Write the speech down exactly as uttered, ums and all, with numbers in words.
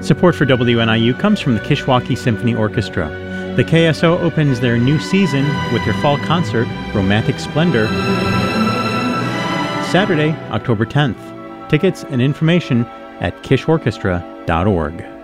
Support for W N I U comes from the Kishwaukee Symphony Orchestra. The K S O opens their new season with their fall concert, Romantic Splendor, Saturday, October tenth. Tickets and information at kish orchestra dot org.